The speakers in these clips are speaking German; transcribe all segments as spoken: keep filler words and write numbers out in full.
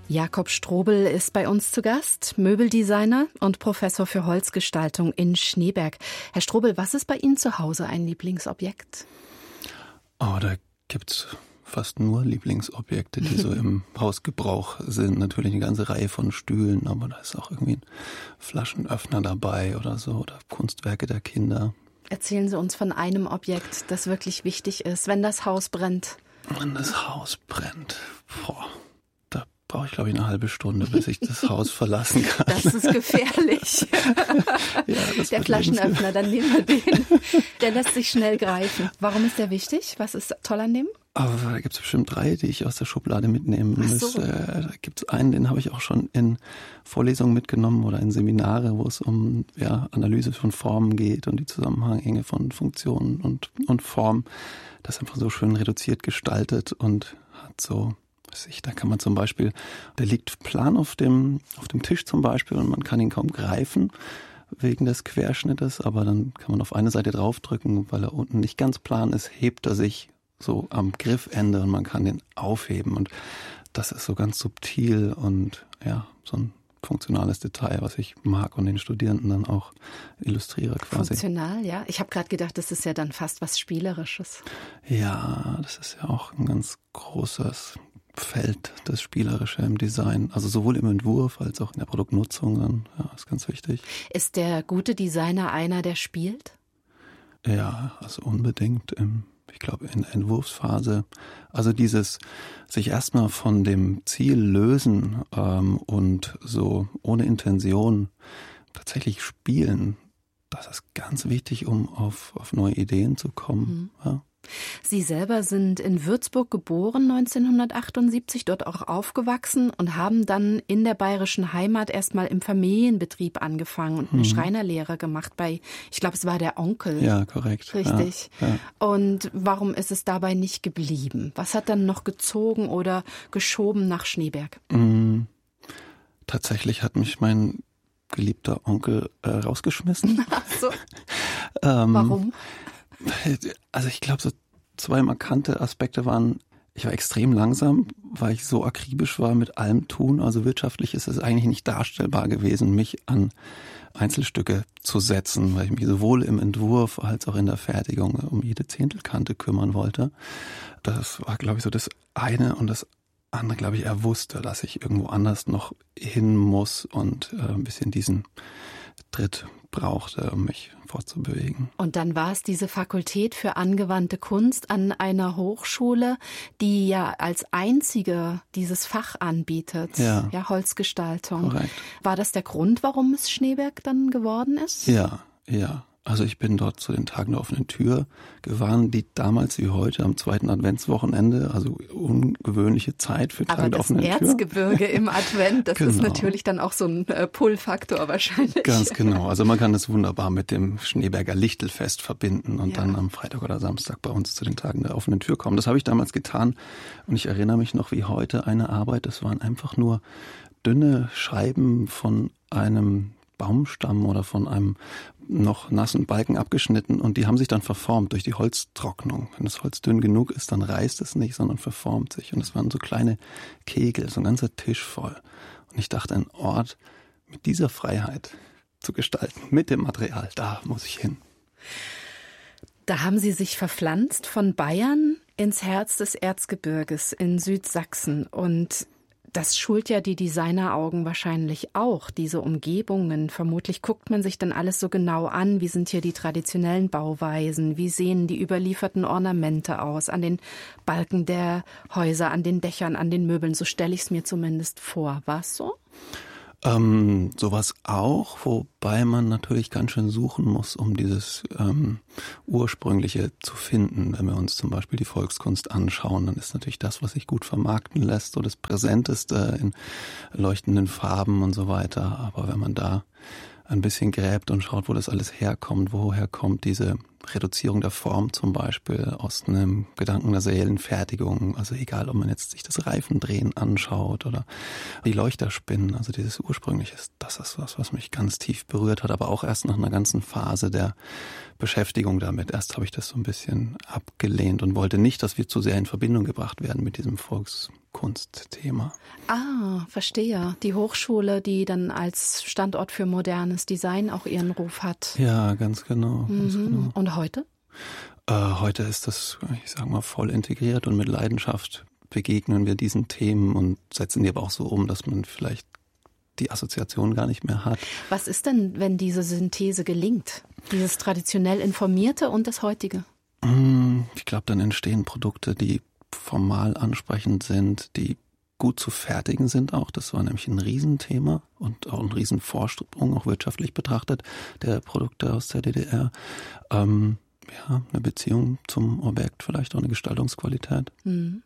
Jakob Strobel ist bei uns zu Gast, Möbeldesigner und Professor für Holzgestaltung in Schneeberg. Herr Strobel, was ist bei Ihnen zu Hause ein Lieblingsobjekt? Oh, da gibt's fast nur Lieblingsobjekte, die so im Hausgebrauch sind. Natürlich eine ganze Reihe von Stühlen, aber da ist auch irgendwie ein Flaschenöffner dabei oder so, oder Kunstwerke der Kinder. Erzählen Sie uns von einem Objekt, das wirklich wichtig ist, wenn das Haus brennt. Wenn das Haus brennt, boah, da brauche ich, glaube ich, eine halbe Stunde, bis ich das Haus verlassen kann. Das ist gefährlich. Ja, das der Flaschenöffner, dann nehmen wir den. Der lässt sich schnell greifen. Warum ist der wichtig? Was ist toll an dem? Aber da gibt es bestimmt drei, die ich aus der Schublade mitnehmen muss. So. Äh, da gibt es einen, den habe ich auch schon in Vorlesungen mitgenommen oder in Seminare, wo es um ja, Analyse von Formen geht und die Zusammenhänge von Funktionen und, und Form. Das ist einfach so schön reduziert gestaltet und hat so, weiß ich, da kann man zum Beispiel, der liegt plan auf dem, auf dem Tisch zum Beispiel und man kann ihn kaum greifen wegen des Querschnittes, aber dann kann man auf eine Seite draufdrücken, weil er unten nicht ganz plan ist, hebt er sich so am Griffende und man kann den aufheben und das ist so ganz subtil und ja, so ein funktionales Detail, was ich mag und den Studierenden dann auch illustriere quasi. Funktional, ja. Ich habe gerade gedacht, das ist ja dann fast was Spielerisches. Ja, das ist ja auch ein ganz großes Feld, das Spielerische im Design. Also sowohl im Entwurf als auch in der Produktnutzung dann, ja, ist ganz wichtig. Ist der gute Designer einer, der spielt? Ja, also unbedingt im Ich glaube, in der Entwurfsphase, also dieses sich erstmal von dem Ziel lösen ähm, und so ohne Intention tatsächlich spielen, das ist ganz wichtig, um auf, auf neue Ideen zu kommen. Mhm. Ja. Sie selber sind in Würzburg geboren, neunzehnhundertachtundsiebzig, dort auch aufgewachsen und haben dann in der bayerischen Heimat erstmal im Familienbetrieb angefangen und eine mhm. Schreinerlehre gemacht bei, ich glaube, es war der Onkel. Ja, korrekt. Richtig. Ja, ja. Und warum ist es dabei nicht geblieben? Was hat dann noch gezogen oder geschoben nach Schneeberg? Mhm. Tatsächlich hat mich mein geliebter Onkel äh, rausgeschmissen. Ach so. ähm, Warum? Also ich glaube, so zwei markante Aspekte waren, ich war extrem langsam, weil ich so akribisch war mit allem tun. Also wirtschaftlich ist es eigentlich nicht darstellbar gewesen, mich an Einzelstücke zu setzen, weil ich mich sowohl im Entwurf als auch in der Fertigung um jede Zehntelkante kümmern wollte. Das war, glaube ich, so das eine. Und das andere, glaube ich, er wusste, dass ich irgendwo anders noch hin muss und äh, ein bisschen diesen Tritt brauchte, um mich fortzubewegen. Und dann war es diese Fakultät für angewandte Kunst an einer Hochschule, die ja als einzige dieses Fach anbietet, ja, ja, Holzgestaltung. Korrekt. War das der Grund, warum es Schneeberg dann geworden ist? Ja, ja. Also ich bin dort zu den Tagen der offenen Tür gefahren, die damals wie heute am zweiten Adventswochenende, also ungewöhnliche Zeit für Tage der offenen Tür. Aber das Erzgebirge im Advent, das genau. ist natürlich dann auch so ein äh, Pull-Faktor wahrscheinlich. Ganz genau. Also man kann das wunderbar mit dem Schneeberger Lichtelfest verbinden und ja. dann am Freitag oder Samstag bei uns zu den Tagen der offenen Tür kommen. Das habe ich damals getan und ich erinnere mich noch wie heute eine Arbeit, das waren einfach nur dünne Scheiben von einem Baumstamm oder von einem noch nassen Balken abgeschnitten und die haben sich dann verformt durch die Holztrocknung. Wenn das Holz dünn genug ist, dann reißt es nicht, sondern verformt sich. Und es waren so kleine Kegel, so ein ganzer Tisch voll. Und ich dachte, ein Ort mit dieser Freiheit zu gestalten, mit dem Material, da muss ich hin. Da haben Sie sich verpflanzt von Bayern ins Herz des Erzgebirges in Südsachsen und das schult ja die Designeraugen wahrscheinlich auch, diese Umgebungen. Vermutlich guckt man sich dann alles so genau an. Wie sind hier die traditionellen Bauweisen? Wie sehen die überlieferten Ornamente aus? An den Balken der Häuser, an den Dächern, an den Möbeln. So stelle ich es mir zumindest vor. War es so? Ähm, sowas auch, wobei man natürlich ganz schön suchen muss, um dieses ähm, Ursprüngliche zu finden. Wenn wir uns zum Beispiel die Volkskunst anschauen, dann ist natürlich das, was sich gut vermarkten lässt, so das Präsenteste in leuchtenden Farben und so weiter. Aber wenn man da ein bisschen gräbt und schaut, wo das alles herkommt, woher kommt diese Reduzierung der Form zum Beispiel aus einem Gedanken der Serienfertigung, also egal, ob man jetzt sich das Reifendrehen anschaut oder die Leuchterspinnen, also dieses ursprüngliche, das ist was, was mich ganz tief berührt hat, aber auch erst nach einer ganzen Phase der Beschäftigung damit. Erst habe ich das so ein bisschen abgelehnt und wollte nicht, dass wir zu sehr in Verbindung gebracht werden mit diesem Volkskunstthema. Ah, verstehe. Die Hochschule, die dann als Standort für modernes Design auch ihren Ruf hat. Ja, ganz genau. Mhm. Ganz genau. Und heute? Äh, heute ist das, ich sag mal, voll integriert und mit Leidenschaft begegnen wir diesen Themen und setzen die aber auch so um, dass man vielleicht die Assoziation gar nicht mehr hat. Was ist denn, wenn diese Synthese gelingt? Dieses traditionell Informierte und das Heutige? Ich glaube, dann entstehen Produkte, die formal ansprechend sind, die gut zu fertigen sind auch. Das war nämlich ein Riesenthema und auch ein Riesenvorsprung, auch wirtschaftlich betrachtet, der Produkte aus der D D R. Ähm, ja, eine Beziehung zum Objekt, vielleicht auch eine Gestaltungsqualität. Mhm.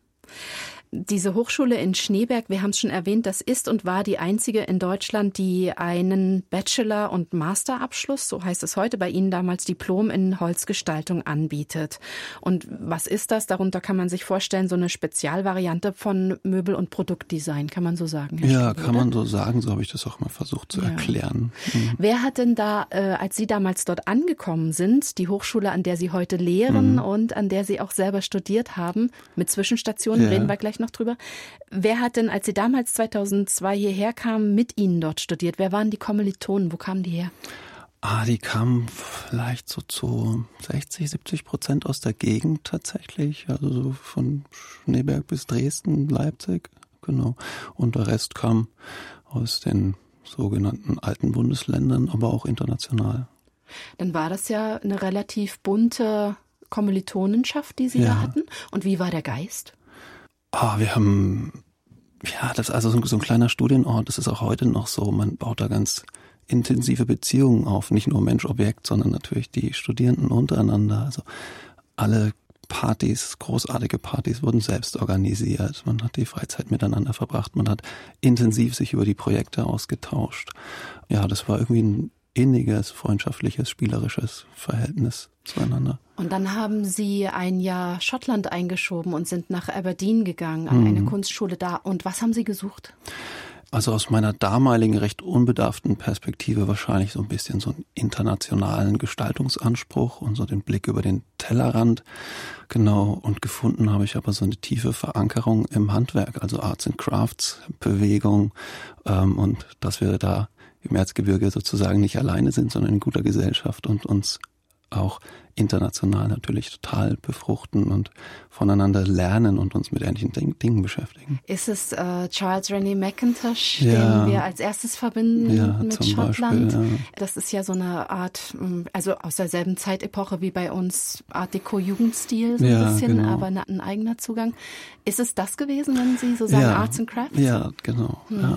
Diese Hochschule in Schneeberg, wir haben es schon erwähnt, das ist und war die einzige in Deutschland, die einen Bachelor- und Masterabschluss, so heißt es heute, bei Ihnen damals Diplom in Holzgestaltung anbietet. Und was ist das? Darunter kann man sich vorstellen, so eine Spezialvariante von Möbel- und Produktdesign, kann man so sagen? Herr Ja, Stuhl, kann oder? man so sagen, so habe ich das auch mal versucht zu Ja. erklären. Mhm. Wer hat denn da, äh, als Sie damals dort angekommen sind, die Hochschule, an der Sie heute lehren Mhm. und an der Sie auch selber studiert haben, mit Zwischenstationen, Ja. reden wir gleich noch drüber. Wer hat denn, als Sie damals zweitausendzwei hierher kamen, mit Ihnen dort studiert? Wer waren die Kommilitonen? Wo kamen die her? Ah, die kamen vielleicht so zu sechzig, siebzig Prozent aus der Gegend tatsächlich. Also so von Schneeberg bis Dresden, Leipzig, genau. Und der Rest kam aus den sogenannten alten Bundesländern, aber auch international. Dann war das ja eine relativ bunte Kommilitonenschaft, die Sie Ja. da hatten. Und wie war der Geist? Ah, wir haben, ja, das ist also so ein, so ein kleiner Studienort, das ist auch heute noch so. Man baut da ganz intensive Beziehungen auf, nicht nur Mensch-Objekt, sondern natürlich die Studierenden untereinander. Also alle Partys, großartige Partys wurden selbst organisiert. Man hat die Freizeit miteinander verbracht. Man hat intensiv sich über die Projekte ausgetauscht. Ja, das war irgendwie ein inniges, freundschaftliches, spielerisches Verhältnis zueinander. Und dann haben Sie ein Jahr Schottland eingeschoben und sind nach Aberdeen gegangen, an eine Kunstschule da. Und was haben Sie gesucht? Also aus meiner damaligen recht unbedarften Perspektive wahrscheinlich so ein bisschen so einen internationalen Gestaltungsanspruch und so den Blick über den Tellerrand. Genau, und gefunden habe ich aber so eine tiefe Verankerung im Handwerk, also Arts and Crafts Bewegung, ähm, und dass wir da im Erzgebirge sozusagen nicht alleine sind, sondern in guter Gesellschaft und uns auch international natürlich total befruchten und voneinander lernen und uns mit ähnlichen Ding, Dingen beschäftigen. Ist es äh, Charles Rennie Mackintosh, Ja. den wir als erstes verbinden Ja, mit zum Schottland? Beispiel, ja. Das ist ja so eine Art, mh, also aus derselben Zeitepoche wie bei uns Art Deco-Jugendstil so ein Ja, bisschen, genau. aber ein eigener Zugang. Ist es das gewesen, wenn Sie so sagen, Ja. Arts and Crafts? Ja, genau. Ja.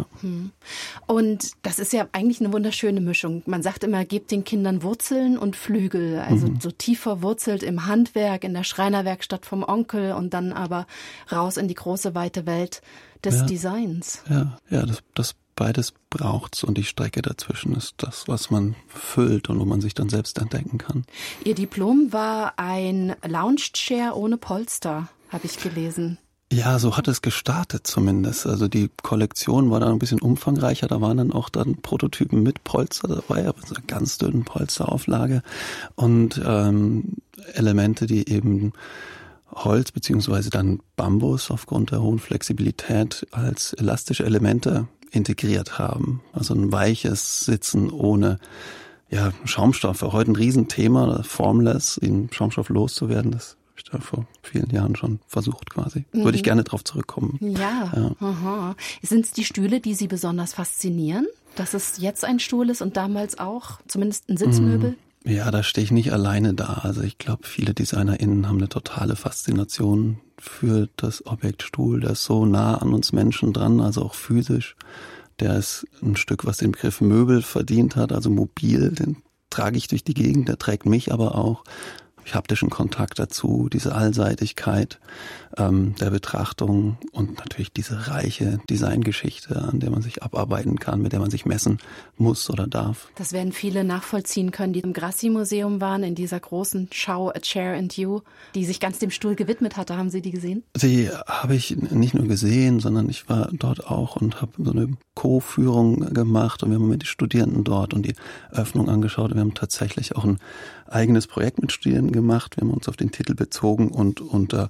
Und das ist ja eigentlich eine wunderschöne Mischung. Man sagt immer, gebt den Kindern Wurzeln und Flügel, also Mhm. so tief verwurzelt im Handwerk, in der Schreinerwerkstatt vom Onkel und dann aber raus in die große, weite Welt des Ja. Designs. Ja, ja, das, das beides braucht's und die Strecke dazwischen ist das, was man füllt und wo man sich dann selbst entdecken kann. Ihr Diplom war ein Lounge-Chair ohne Polster, habe ich gelesen. Ja, so hat es gestartet zumindest. Also die Kollektion war dann ein bisschen umfangreicher. Da waren dann auch dann Prototypen mit Polster dabei, aber so einer ganz dünnen Polsterauflage und ähm, Elemente, die eben Holz beziehungsweise dann Bambus aufgrund der hohen Flexibilität als elastische Elemente integriert haben. Also ein weiches Sitzen ohne ja, Schaumstoff. War heute ein Riesenthema, formless, in Schaumstoff loszuwerden. Das habe ich da vor vielen Jahren schon versucht quasi. Mhm. Würde ich gerne drauf zurückkommen. Ja, ja. Aha. Sind es die Stühle, die Sie besonders faszinieren? Dass es jetzt ein Stuhl ist und damals auch, zumindest ein Sitzmöbel? Mhm. Ja, da stehe ich nicht alleine da. Also ich glaube, viele DesignerInnen haben eine totale Faszination für das Objekt Stuhl. Der ist so nah an uns Menschen dran, also auch physisch. Der ist ein Stück, was den Begriff Möbel verdient hat, also mobil. Den trage ich durch die Gegend, der trägt mich aber auch. haptischen Kontakt dazu, diese Allseitigkeit ähm, der Betrachtung und natürlich diese reiche Designgeschichte, an der man sich abarbeiten kann, mit der man sich messen muss oder darf. Das werden viele nachvollziehen können, die im Grassi-Museum waren, in dieser großen Schau A Chair and You, die sich ganz dem Stuhl gewidmet hatte. Haben Sie die gesehen? Die habe ich nicht nur gesehen, sondern ich war dort auch und habe so eine Co-Führung gemacht und wir haben mit den Studierenden dort und die Öffnung angeschaut. Wir haben tatsächlich auch ein eigenes Projekt mit Studierenden gemacht. Wir haben uns auf den Titel bezogen und unter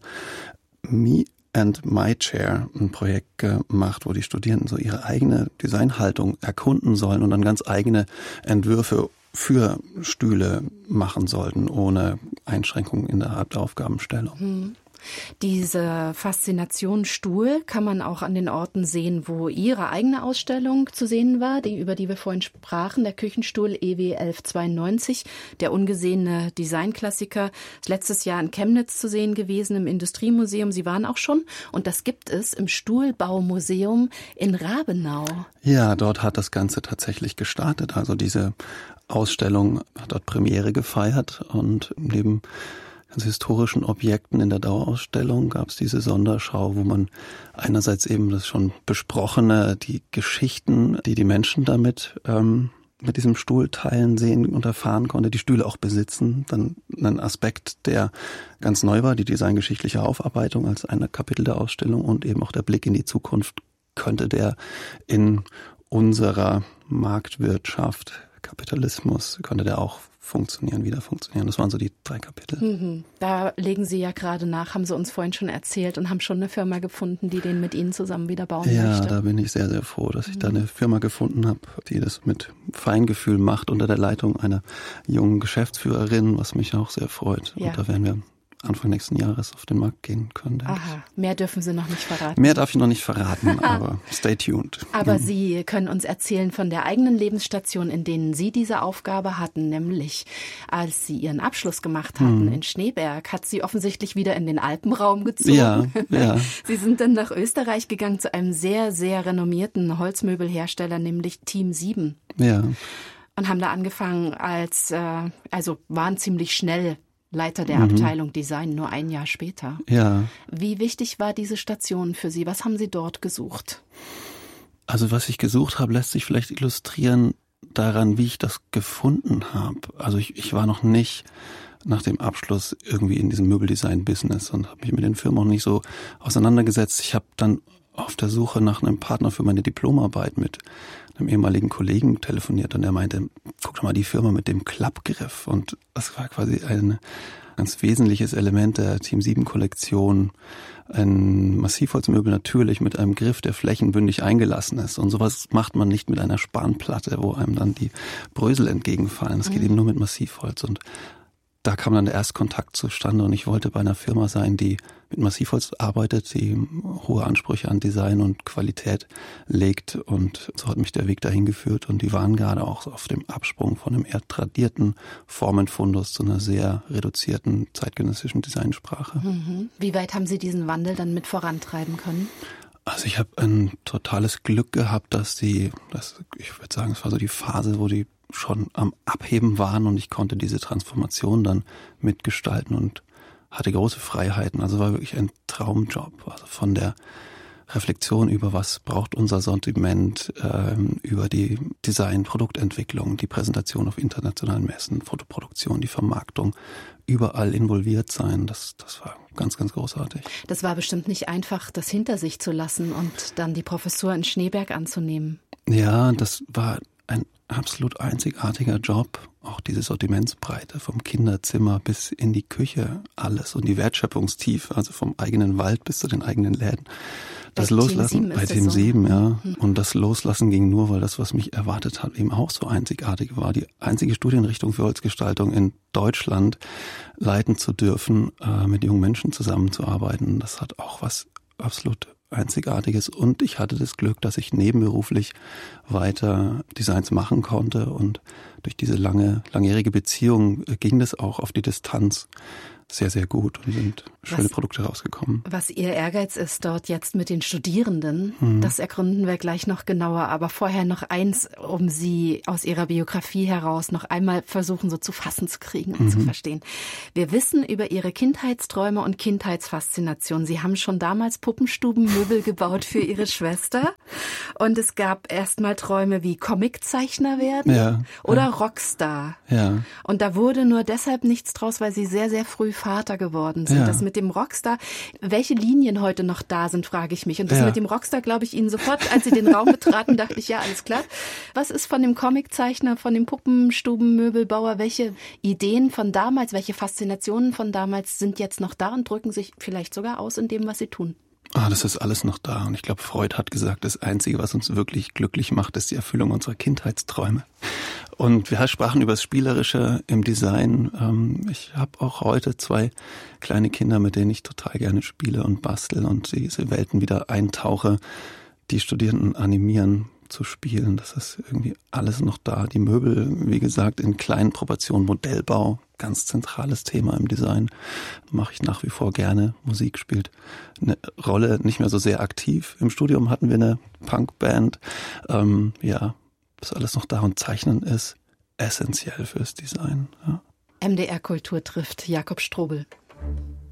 Me and My Chair ein Projekt gemacht, wo die Studierenden so ihre eigene Designhaltung erkunden sollen und dann ganz eigene Entwürfe für Stühle machen sollten, ohne Einschränkungen in der Art der Aufgabenstellung. Hm. Diese Faszination Stuhl kann man auch an den Orten sehen, wo Ihre eigene Ausstellung zu sehen war, die, über die wir vorhin sprachen, der Küchenstuhl E W elf zweiundneunzig, der ungesehene Designklassiker, ist letztes Jahr in Chemnitz zu sehen gewesen, im Industriemuseum. Sie waren auch schon und das gibt es im Stuhlbaumuseum in Rabenau. Ja, dort hat das Ganze tatsächlich gestartet. Also diese Ausstellung hat dort Premiere gefeiert und neben ganz historischen Objekten in der Dauerausstellung gab es diese Sonderschau, wo man einerseits eben das schon Besprochene, die Geschichten, die die Menschen damit ähm, mit diesem Stuhl teilen, sehen und erfahren konnte, die Stühle auch besitzen. Dann ein Aspekt, der ganz neu war, die designgeschichtliche Aufarbeitung als ein Kapitel der Ausstellung und eben auch der Blick in die Zukunft, könnte der in unserer Marktwirtschaft, Kapitalismus, könnte der auch funktionieren, wieder funktionieren. Das waren so die drei Kapitel. Mhm. Da legen Sie ja gerade nach, haben Sie uns vorhin schon erzählt und haben schon eine Firma gefunden, die den mit Ihnen zusammen wieder bauen ja, möchte. Ja, da bin ich sehr, sehr froh, dass ich mhm. da eine Firma gefunden habe, die das mit Feingefühl macht, unter der Leitung einer jungen Geschäftsführerin, was mich auch sehr freut. Ja. Und da werden wir Anfang nächsten Jahres auf den Markt gehen können. Aha, mehr dürfen Sie noch nicht verraten. Mehr darf ich noch nicht verraten, aber stay tuned. Aber Sie können uns erzählen von der eigenen Lebensstation, in denen Sie diese Aufgabe hatten, nämlich als Sie Ihren Abschluss gemacht hatten hm. in Schneeberg, hat Sie offensichtlich wieder in den Alpenraum gezogen. Ja, ja. Sie sind dann nach Österreich gegangen zu einem sehr, sehr renommierten Holzmöbelhersteller, nämlich Team sieben. Ja. Und haben da angefangen als, äh, also waren ziemlich schnell Leiter der mhm. Abteilung Design, nur ein Jahr später. Ja. Wie wichtig war diese Station für Sie? Was haben Sie dort gesucht? Also was ich gesucht habe, lässt sich vielleicht illustrieren daran, wie ich das gefunden habe. Also ich, ich war noch nicht nach dem Abschluss irgendwie in diesem Möbeldesign-Business und habe mich mit den Firmen auch nicht so auseinandergesetzt. Ich habe dann auf der Suche nach einem Partner für meine Diplomarbeit mit einem ehemaligen Kollegen telefoniert und er meinte, guck doch mal die Firma mit dem Klappgriff. Und das war quasi ein ganz wesentliches Element der Team sieben Kollektion. Ein Massivholzmöbel natürlich mit einem Griff, der flächenbündig eingelassen ist. Und sowas macht man nicht mit einer Spanplatte, wo einem dann die Brösel entgegenfallen. Das geht mhm. eben nur mit Massivholz. Und da kam dann der Erstkontakt zustande und ich wollte bei einer Firma sein, die mit Massivholz arbeitet, die hohe Ansprüche an Design und Qualität legt und so hat mich der Weg dahin geführt und die waren gerade auch auf dem Absprung von einem eher tradierten Formenfundus zu einer sehr reduzierten zeitgenössischen Designsprache. Mhm. Wie weit haben Sie diesen Wandel dann mit vorantreiben können? Also ich habe ein totales Glück gehabt, dass die, das, ich würde sagen, es war so die Phase, wo die schon am Abheben waren und ich konnte diese Transformation dann mitgestalten und hatte große Freiheiten. Also war wirklich ein Traumjob. Also von der Reflexion über was braucht unser Sortiment, ähm, über die Design, Produktentwicklung, die Präsentation auf internationalen Messen, Fotoproduktion, die Vermarktung, überall involviert sein. Das, das war ganz, ganz großartig. Das war bestimmt nicht einfach, das hinter sich zu lassen und dann die Professur in Schneeberg anzunehmen. Ja, das war ein absolut einzigartiger Job, auch diese Sortimentsbreite vom Kinderzimmer bis in die Küche, alles und die Wertschöpfungstiefe, also vom eigenen Wald bis zu den eigenen Läden. Das bei Loslassen bei Team sieben, ja. Mhm. Und das Loslassen ging nur, weil das, was mich erwartet hat, eben auch so einzigartig war. Die einzige Studienrichtung für Holzgestaltung in Deutschland leiten zu dürfen, äh, mit jungen Menschen zusammenzuarbeiten. Das hat auch was absolut Einzigartiges und ich hatte das Glück, dass ich nebenberuflich weiter Designs machen konnte und durch diese lange, langjährige Beziehung ging das auch auf die Distanz, sehr, sehr gut und sind schöne was, Produkte rausgekommen. Was Ihr Ehrgeiz ist dort jetzt mit den Studierenden, mhm. das ergründen wir gleich noch genauer. Aber vorher noch eins, um Sie aus Ihrer Biografie heraus noch einmal versuchen, so zu fassen zu kriegen und mhm. zu verstehen. Wir wissen über Ihre Kindheitsträume und Kindheitsfaszination. Sie haben schon damals Puppenstubenmöbel gebaut für Ihre Schwester. Und es gab erst mal Träume wie Comiczeichner werden ja, oder ja. Rockstar. Ja. Und da wurde nur deshalb nichts draus, weil Sie sehr, sehr früh Vater geworden sind. Ja. Das mit dem Rockstar, welche Linien heute noch da sind, frage ich mich. Und das ja. mit dem Rockstar, glaube ich Ihnen sofort, als Sie den Raum betraten, dachte ich, ja, alles klar. Was ist von dem Comiczeichner, von dem Puppenstubenmöbelbauer, welche Ideen von damals, welche Faszinationen von damals sind jetzt noch da und drücken sich vielleicht sogar aus in dem, was Sie tun? Ah, das ist alles noch da. Und ich glaube, Freud hat gesagt, das Einzige, was uns wirklich glücklich macht, ist die Erfüllung unserer Kindheitsträume. Und wir sprachen über das Spielerische im Design. Ich habe auch heute zwei kleine Kinder, mit denen ich total gerne spiele und bastel und diese Welten wieder eintauche. Die Studierenden animieren zu spielen. Das ist irgendwie alles noch da. Die Möbel, wie gesagt, in kleinen Proportionen, Modellbau, ganz zentrales Thema im Design. Mache ich nach wie vor gerne. Musik spielt eine Rolle, nicht mehr so sehr aktiv. Im Studium hatten wir eine Punkband. Ähm, ja, ist alles noch da und Zeichnen ist essentiell fürs Design. Ja. M D R Kultur trifft Jakob Strobel.